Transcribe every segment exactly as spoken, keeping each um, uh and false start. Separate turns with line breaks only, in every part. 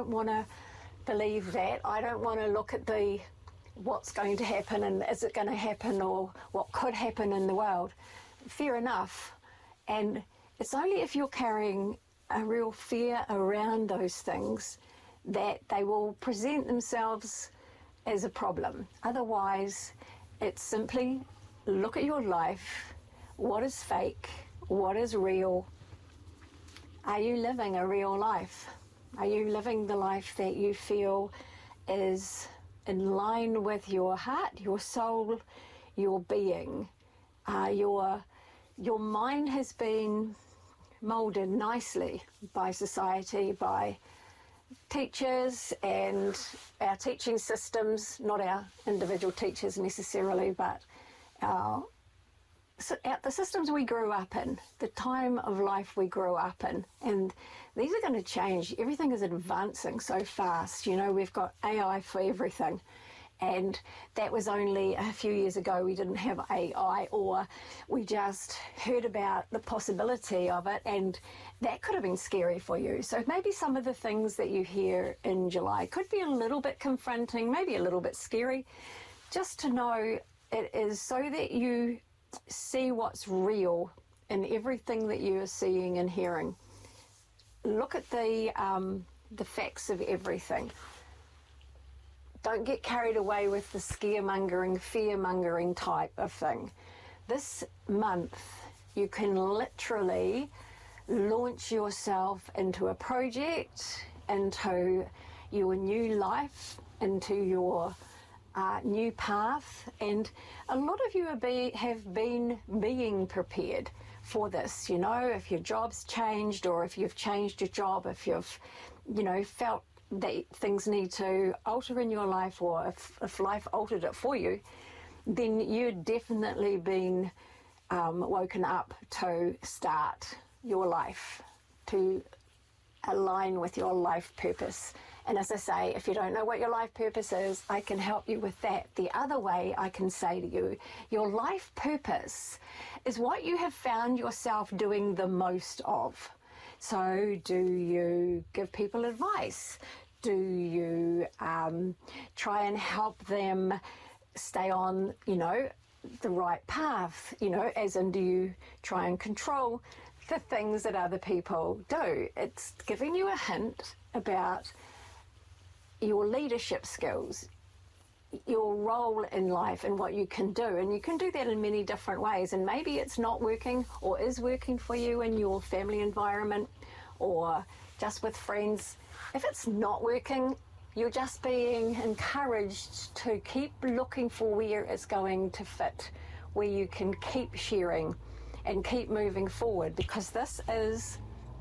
don't want to believe that. I don't want to look at the what's going to happen and is it going to happen or what could happen in the world. Fair enough. And it's only if you're carrying a real fear around those things that they will present themselves as a problem. Otherwise, it's simply look at your life. What is fake? What is real? Are you living a real life? Are you living the life that you feel is in line with your heart, your soul, your being? Uh, your, your mind has been moulded nicely by society, by teachers and our teaching systems, not our individual teachers necessarily, but our, our, the systems we grew up in, the time of life we grew up in. And these are going to change. Everything is advancing so fast. You know, we've got A I for everything. And that was only a few years ago. We didn't have A I, or we just heard about the possibility of it, and that could have been scary for you. So maybe some of the things that you hear in July could be a little bit confronting, maybe a little bit scary, just to know it is so that you see what's real in everything that you are seeing and hearing. Look at the um, the facts of everything. Don't get carried away with the scaremongering, fear-mongering type of thing. This month, you can literally launch yourself into a project, into your new life, into your uh, new path. And a lot of you are be, have been being prepared for this. You know, if your job's changed, or if you've changed your job, if you've, you know, felt that things need to alter in your life, or if, if life altered it for you, then you've definitely been um, woken up to start your life, to align with your life purpose. And as I say, if you don't know what your life purpose is, I can help you with that. The other way I can say to you, your life purpose is what you have found yourself doing the most of. So do you give people advice? Do you um, try and help them stay on, you know, the right path? You know, as in, do you try and control the things that other people do? It's giving you a hint about your leadership skills, your role in life and what you can do. And you can do that in many different ways. And maybe it's not working or is working for you in your family environment or just with friends. If it's not working, you're just being encouraged to keep looking for where it's going to fit, where you can keep sharing and keep moving forward, because this is,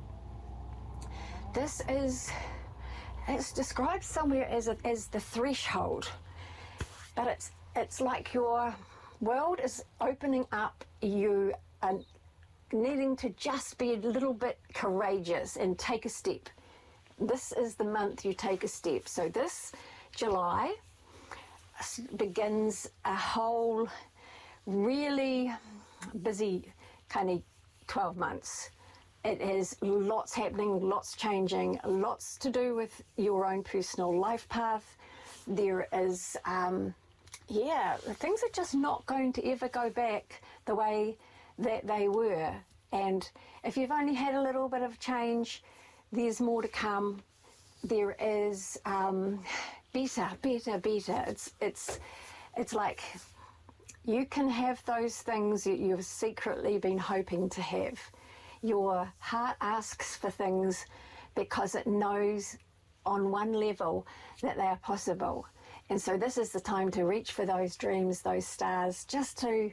this is, it's described somewhere as, a, as the threshold. But it's it's like your world is opening up, you are needing to just be a little bit courageous and take a step. This is the month you take a step. So this July begins a whole really busy kind of twelve months. It is lots happening, lots changing, lots to do with your own personal life path. There is... Um, Yeah, things are just not going to ever go back the way that they were. And if you've only had a little bit of change, there's more to come. There is um, better, better, better. It's it's it's like you can have those things that you've secretly been hoping to have. Your heart asks for things because it knows on one level that they are possible. And so this is the time to reach for those dreams, those stars, just to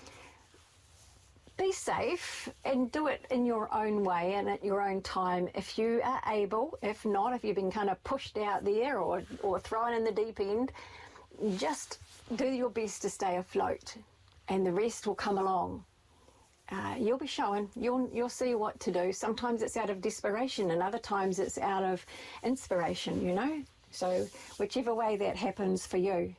be safe and do it in your own way and at your own time if you are able. If not, if you've been kind of pushed out there or, or thrown in the deep end, just do your best to stay afloat and the rest will come along. Uh, you'll be shown, you'll, you'll see what to do. Sometimes it's out of desperation and other times it's out of inspiration, you know. So whichever way that happens for you.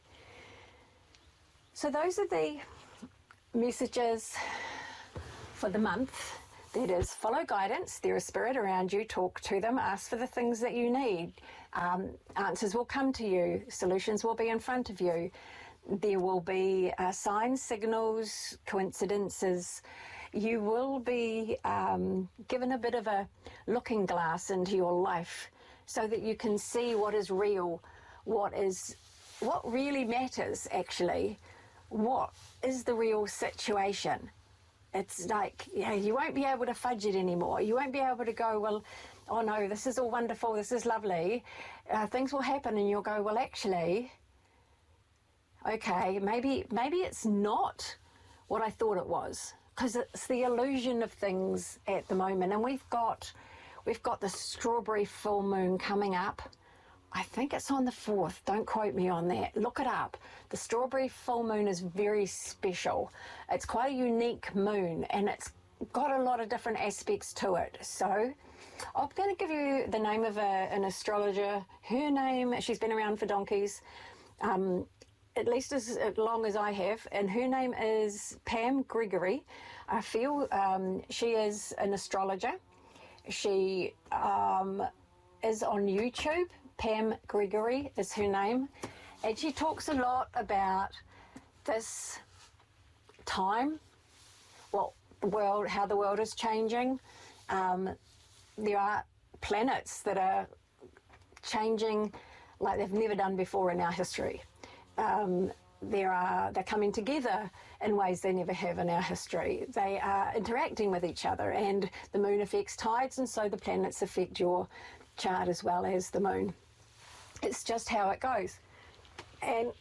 So those are the messages for the month. That is, follow guidance. There is spirit around you. Talk to them. Ask for the things that you need. Um, answers will come to you. Solutions will be in front of you. There will be uh, signs, signals, coincidences. You will be um, given a bit of a looking glass into your life so that you can see what is real, what is, what really matters actually, what is the real situation. It's like, you know, you won't be able to fudge it anymore. You won't be able to go, well, oh no, this is all wonderful, this is lovely. Uh, things will happen and you'll go, well, actually, okay, maybe maybe it's not what I thought it was, because it's the illusion of things at the moment. And we've got we've got the strawberry full moon coming up. I think it's on the fourth. Don't quote me on that. Look it up. The strawberry full moon is very special. It's quite a unique moon, and it's got a lot of different aspects to it. So I'm going to give you the name of a, an astrologer. Her name, she's been around for donkeys, um, at least as, as long as I have, and her name is Pam Gregory. I feel um, she is an astrologer. She um, is on YouTube. Pam Gregory is her name, and she talks a lot about this time, well, the world, how the world is changing. Um, there are planets that are changing like they've never done before in our history. Um, there are they're coming together in ways they never have in our history. They are interacting with each other, and the moon affects tides, and so the planets affect your chart as well as the moon. It's just how it goes. And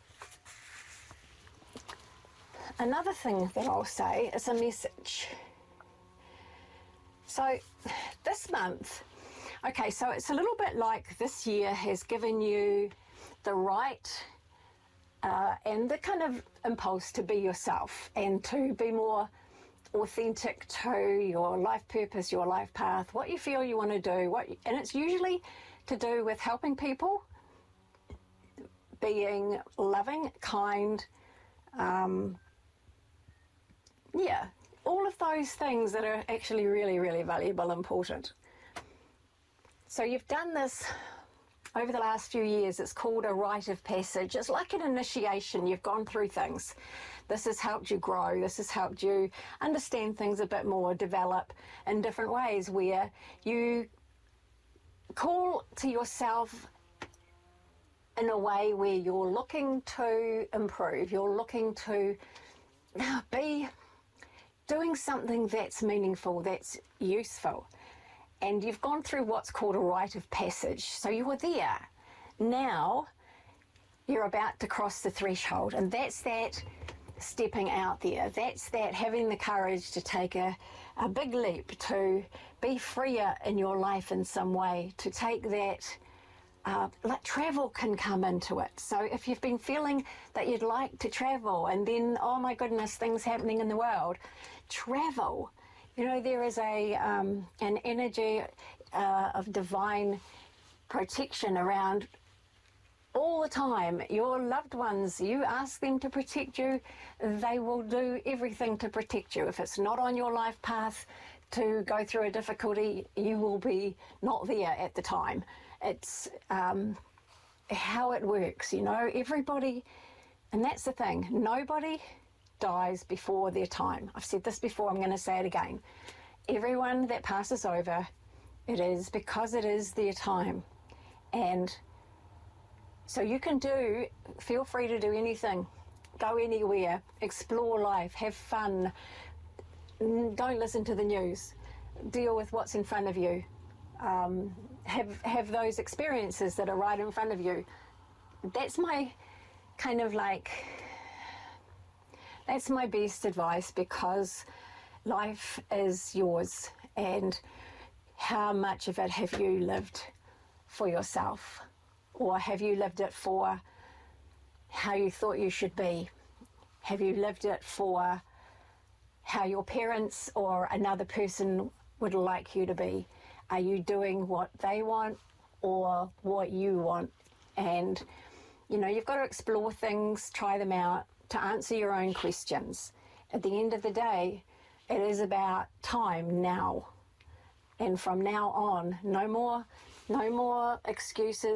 another thing that I'll say is a message. So this month, okay, so it's a little bit like this year has given you the right uh, and the kind of impulse to be yourself and to be more authentic to your life purpose, your life path, what you feel you want to do. What, and it's usually to do with helping people, being loving, kind, um, yeah, all of those things that are actually really, really valuable, important. So you've done this over the last few years. It's called a rite of passage. It's like an initiation. You've gone through things. This has helped you grow. This has helped you understand things a bit more, develop in different ways where you call to yourself in a way where you're looking to improve. You're looking to be doing something that's meaningful, that's useful. And you've gone through what's called a rite of passage. So you were there. Now you're about to cross the threshold, and that's that stepping out there. That's that having the courage to take a, a big leap, to be freer in your life in some way, to take that, uh, like travel can come into it. So if you've been feeling that you'd like to travel and then, oh my goodness, things happening in the world, travel. You know, there is a um, an energy uh, of divine protection around all the time. Your loved ones, you ask them to protect you, they will do everything to protect you. If it's not on your life path to go through a difficulty, you will be not there at the time. It's um, how it works, you know, everybody, and that's the thing, nobody dies before their time. I've said this before, I'm going to say it again. Everyone that passes over, it is because it is their time. And so you can do, feel free to do anything, go anywhere, explore life, have fun, don't listen to the news, deal with what's in front of you, um, have, have those experiences that are right in front of you. That's my kind of like, that's my best advice, because life is yours, and how much of it have you lived for yourself? Or have you lived it for how you thought you should be? Have you lived it for how your parents or another person would like you to be? Are you doing what they want or what you want? And, you know, you've got to explore things, try them out, to answer your own questions. At the end of the day, It is about time now. And from now on, no more, no more excuses.